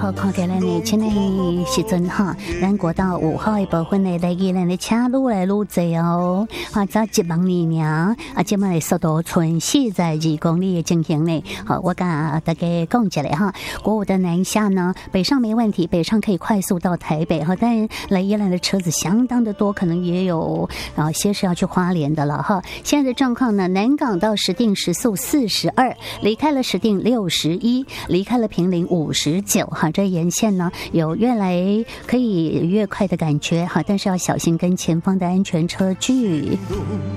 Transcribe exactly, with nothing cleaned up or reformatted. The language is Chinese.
好，看起来呢，现在时阵哈，咱国道五号的部分呢，来伊咱的车愈来愈多哦，啊，早一万里呢，啊，即卖速度纯四十二公里的情形呢，好，我跟大家讲一下哈，国五的南下呢，北上没问题，北上可以快速到台北哈，但来宜兰的车子相当的多，可能也有啊些是要去花莲的了哈。现在的状况呢，南港到石碇时速四十二，离开了石碇六十一，离开了坪林五十九哈，这沿线呢有越来可以越快的感觉哈，但是要小心跟前方的安全车距。